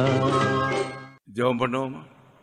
ஜெபம் பண்ணுவோம்.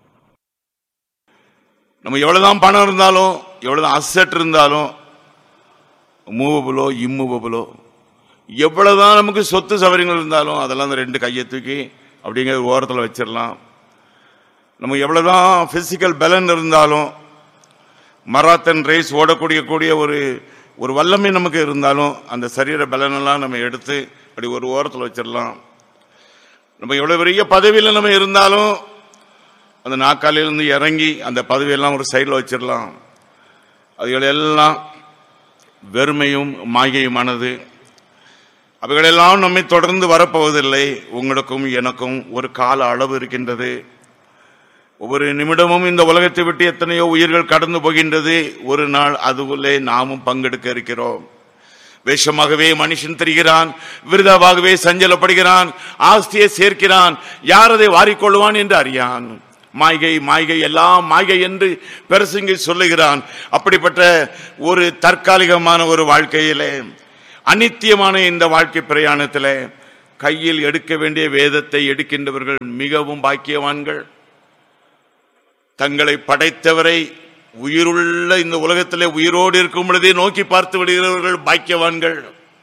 நம்ம எவ்வளவுதான் பணம் இருந்தாலும், எவ்வளவுதான் அசெட் இருந்தாலும், மூவபிளோ இம்மூவபிளோ, எவ்வளவுதான் நமக்கு சொத்து சவரியங்கள் இருந்தாலும் அதெல்லாம் அந்த ரெண்டு கையை தூக்கி அப்படிங்கிற ஓரத்தில் வச்சிடலாம். நம்ம எவ்வளவுதான் பிசிக்கல் பலன் இருந்தாலும், மராத்தன் ரேஸ் ஓடக்கூடிய ஒரு வல்லமை நமக்கு இருந்தாலும், அந்த சரீர பலனெல்லாம் நம்ம எடுத்து அப்படி ஒரு ஓரத்தில் வச்சிடலாம். நம்ம எவ்வளவு பெரிய பதவியில் நம்ம இருந்தாலும் அந்த நாக்காலிலிருந்து இறங்கி அந்த பதவியெல்லாம் ஒரு சைடில் வச்சிடலாம். அதுகளெல்லாம் வெறுமையும் மாயையுமானது. அவைகளெல்லாம் நம்மை தொடர்ந்து வரப்போவதில்லை. உங்களுக்கும் எனக்கும் ஒரு கால அளவு இருக்கின்றது. ஒவ்வொரு நிமிடமும் இந்த உலகத்தை விட்டு எத்தனையோ உயிர்கள் கடந்து போகின்றது. ஒரு நாள் அதுக்குள்ளே நாமும் பங்கெடுக்க இருக்கிறோம். வேஷமாகவே மனுஷன் தெரிகிறான், விருதாவாகவே சஞ்சலப்படுகிறான், ஆஸ்தியை சேர்க்கிறான், யார் அதை வாரிக்கொள்வான் என்று அறியான். மாய்கை மாய்கை எல்லாம் மாய்கை என்று பெருசுங்கி சொல்லுகிறான். அப்படிப்பட்ட ஒரு தற்காலிகமான ஒரு வாழ்க்கையிலே, அநித்தியமான இந்த வாழ்க்கை பிரயாணத்தில் கையில் எடுக்க வேண்டிய வேதத்தை எடுக்கின்றவர்கள் மிகவும் பாக்கியவான்கள். தங்களை படைத்தவரை உயிருள்ள இந்த உலகத்திலே உயிரோடு இருக்கும் பொழுதே நோக்கி பார்த்து விடுகிறவர்கள் பாக்கியவான்கள்.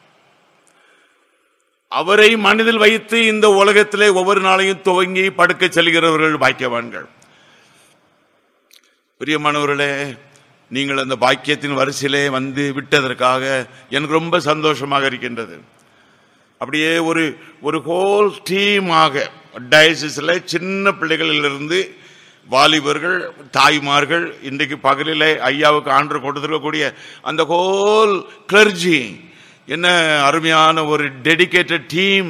அவரை மனதில் வைத்து இந்த உலகத்திலே ஒவ்வொரு நாளையும் துவங்கி படுக்க செல்கிறவர்கள் பாக்கியவான்கள். பிரியமானவர்களே, நீங்கள் அந்த பாக்கியத்தின் வரிசையிலே வந்து விட்டதற்காக எனக்கு ரொம்ப சந்தோஷமாக இருக்கின்றது. அப்படியே ஒரு ஹோல் டீமாக டயசிஸ்ல சின்ன பிள்ளைகளிலிருந்து வாலிபர்கள், தாய்மார்கள், இன்றைக்கு பகலிலே ஐயாவுக்கு ஆண்டு கொடுத்திருக்கக்கூடிய அந்த ஹோல் கிளர்ஜி, என்ன அருமையான ஒரு டெடிகேட்டட் டீம்.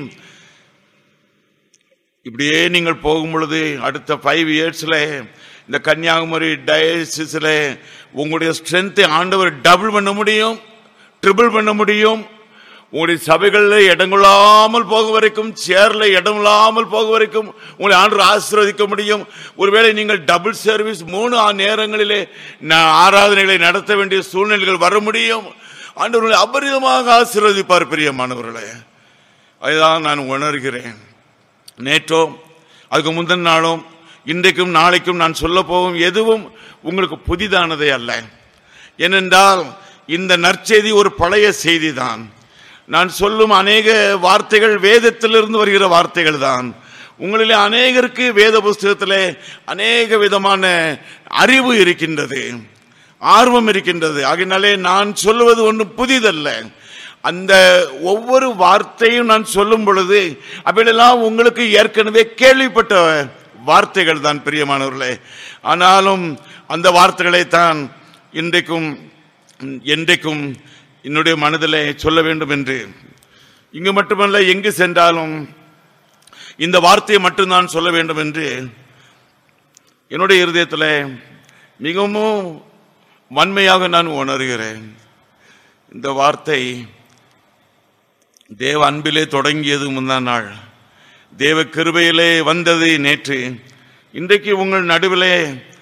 இப்படியே நீங்கள் போகும் பொழுது அடுத்த 5 இயர்ஸ்ல இந்த கன்னியாகுமரி டயசிஸ்ல உங்களுடைய ஸ்ட்ரென்த்தை ஆண்டவர் டபுள் பண்ண முடியும், ட்ரிபிள் பண்ண முடியும். உங்களுடைய சபைகளில் இடங்கொள்ளாமல் போக வரைக்கும், சேர்ல இடமில்லாமல் போக வரைக்கும் உங்களை ஆண்டவர் ஆசீர்வதிக்க முடியும். ஒருவேளை நீங்கள் டபுள் சர்வீஸ் 3 நேரங்களிலே ஆராதனைகளை நடத்த வேண்டிய சூழ்நிலைகள் வர முடியும். ஆண்டவர்களை அபரிதமாக ஆசீர்வதிப்பார். பிரியமானவர்களே, அதுதான் நான் உணர்கிறேன். நேற்றோ அதுக்கு முந்தின நாளும் இன்றைக்கும் நாளைக்கும் நான் சொல்ல போகும் எதுவும் உங்களுக்கு புதிதானதே அல்ல. ஏனென்றால் இந்த நற்செய்தி ஒரு பழைய செய்தி தான். நான் சொல்லும் அநேக வார்த்தைகள் வேதத்திலிருந்து வருகிற வார்த்தைகள் தான். உங்களிலே அநேகருக்கு வேத புஸ்தகத்திலே அநேக விதமான அறிவு இருக்கின்றது, ஆர்வம் இருக்கின்றது. ஆகினாலே நான் சொல்லுவது ஒன்றும் புதிதல்ல. அந்த ஒவ்வொரு வார்த்தையும் நான் சொல்லும் பொழுது அப்படியெல்லாம் உங்களுக்கு ஏற்கனவே கேள்விப்பட்ட வார்த்தைகள் தான் பிரியமானவர்களே. ஆனாலும் அந்த வார்த்தைகளை தான் இன்றைக்கும் என்றைக்கும் என்னுடைய மனதிலே சொல்ல வேண்டும் என்று, இங்கு மட்டுமல்ல எங்கு சென்றாலும் இந்த வார்த்தையை மட்டும்தான் சொல்ல வேண்டும் என்று என்னுடைய இருதயத்தில் மிகவும் வன்மையாக நான் உணர்கிறேன். இந்த வார்த்தை தேவ அன்பிலே தொடங்கியது முந்தா நாள், தேவ கிருபையிலே வந்தது நேற்று. இன்றைக்கு உங்கள் நடுவிலே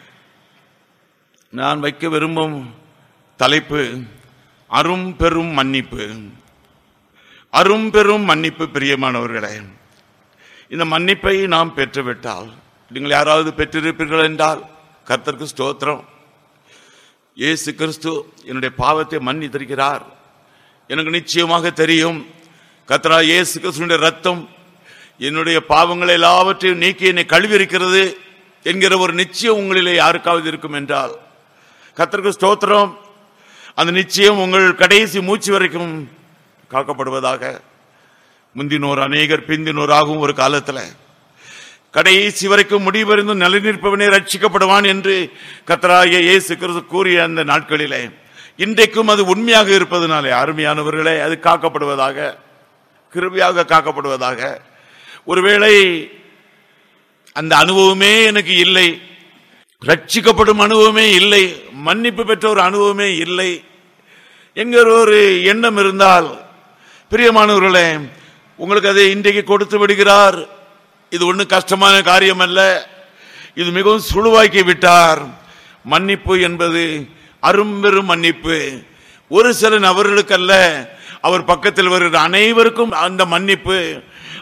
நான் வைக்க விரும்பும் தலைப்பு அரும் பெரும் மன்னிப்பு. அரும் பெரும் மன்னிப்பு. பிரியமானவர்களே, இந்த மன்னிப்பை நாம் பெற்றுவிட்டால், நீங்கள் யாராவது பெற்றிருப்பீர்கள் என்றால் கர்த்தருக்கு ஸ்தோத்திரம். இயேசு கிறிஸ்து என்னுடைய பாவத்தை மன்னித்திருக்கிறார். எனக்கு நிச்சயமாக தெரியும், கர்த்தராகிய இயேசு கிறிஸ்துவினுடைய ரத்தம் என்னுடைய பாவங்களை எல்லாவற்றையும் நீக்கி என்னை கழுவி இருக்கிறது என்கிற ஒரு நிச்சயம் உங்களிலே யாருக்காவது இருக்கும் என்றால் கர்த்தருக்கு ஸ்தோத்திரம். அந்த நிச்சயம் உங்கள் கடைசி மூச்சு வரைக்கும் காக்கப்படுவதாக. முந்தினோர் அநேகர் பிந்தினோராகும் ஒரு காலத்தில் கடைசி வரைக்கும் முடிவறிந்து நிலைநிற்பவனே ரட்சிக்கப்படுவான் என்று கர்த்தராகிய இயேசு கிறிஸ்து கூறிய அந்த நாட்களிலே இன்றைக்கும் அது உண்மையாக இருப்பதனாலே அருமையானவர்களே, அது காக்கப்படுவதாக, கிருபையாக காக்கப்படுவதாக. ஒருவேளை அந்த அனுபவமே எனக்கு இல்லை, ரட்சிக்கப்படும் அனுபவமே இல்லை, மன்னிப்பு பெற்ற ஒரு அனுபவமே இல்லை என்கிற ஒரு எண்ணம் இருந்தால், பிரியமானவர்களே, உங்களுக்கு அதை இன்றைக்கு கொடுத்து விடுகிறார். இது ஒன்றும் கஷ்டமான காரியம் அல்ல, இது மிகவும் சுழுவாக்கி விட்டார். மன்னிப்பு என்பது அரும்பெரும் மன்னிப்பு. ஒரு சில நபர்களுக்கு அல்ல, அவர் பக்கத்தில் வருகிற அனைவருக்கும் அந்த மன்னிப்பு.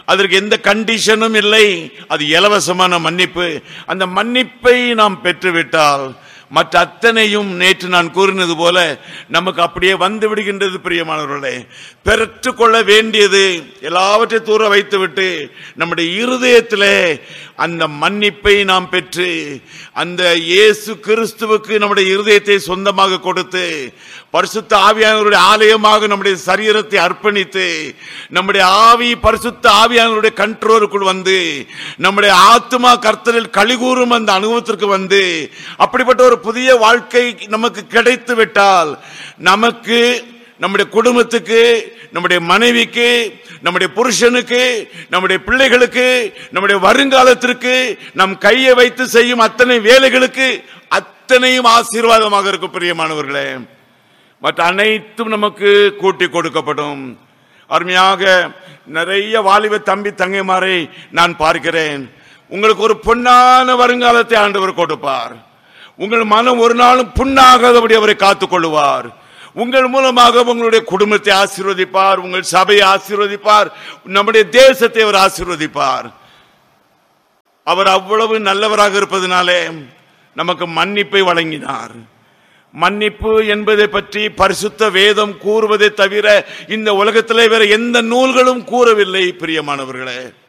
அதற்கு எந்த கண்டிஷனும் இல்லை. அது இலவசமான மன்னிப்பு. அந்த மன்னிப்பை நாம் பெற்றுவிட்டால் மற்ற அத்தனையும் நேற்று நான் கூறினது போல நமக்கு அப்படியே வந்து விடுகின்றது. பிரியமானவர்களே, பெற்றுக்கொள்ள வேண்டியது எல்லாவற்றையும் தூர வைத்துவிட்டு நம்முடைய இருதயத்திலே அந்த மன்னிப்பை நாம் பெற்று அந்த இயேசு கிறிஸ்துவுக்கு நம்முடைய இருதயத்தை சொந்தமாக கொடுத்து பரிசுத்த ஆவியானவருடைய ஆலயமாக நம்முடைய சரீரத்தை அர்ப்பணித்து நம்முடைய ஆவி பரிசுத்த ஆவியானவருடைய கண்ட்ரோலுக்குள் வந்து நம்முடைய ஆத்மா கர்த்தரில் களிகூறும் அந்த அனுபவத்திற்கு வந்து அப்படிப்பட்ட ஒரு புதிய வாழ்க்கை நமக்கு கிடைத்து விட்டால் நமக்கு, நம்முடைய குடும்பத்துக்கு, நம்முடைய மனைவிக்கு, நம்முடைய புருஷனுக்கு, நம்முடைய பிள்ளைகளுக்கு, நம்முடைய வருங்காலத்திற்கு நம் கையை வைத்து செய்யும் அத்தனை வேலைகளுக்கு அத்தனையும் ஆசீர்வாதமாக இருக்கும். பிரியமானவர்களே, மற்ற அனைத்தும் நமக்கு கூட்டி கொடுக்கப்படும். அருமையாக நிறைய வாலிப தம்பி தங்கைமாரை நான் பார்க்கிறேன். உங்களுக்கு ஒரு பொன்னான வருங்காலத்தை ஆண்டவர் கொடுப்பார். உங்கள் மனம் ஒரு நாளும் புண்ணாகாதபடி அவரை காத்துக் கொள்ளுவார். உங்கள் மூலமாக உங்களுடைய குடும்பத்தை ஆசீர்வதிப்பார், உங்கள் சபையை ஆசீர்வதிப்பார், நம்முடைய தேசத்தை அவர் ஆசீர்வதிப்பார். அவர் அவ்வளவு நல்லவராக இருப்பதனாலே நமக்கு மன்னிப்பை வழங்கினார். மன்னிப்பு என்பதை பற்றி பரிசுத்த வேதம் கூறுவதை தவிர இந்த உலகத்திலே வேற எந்த நூல்களும் கூறவில்லை. பிரியமானவர்களே,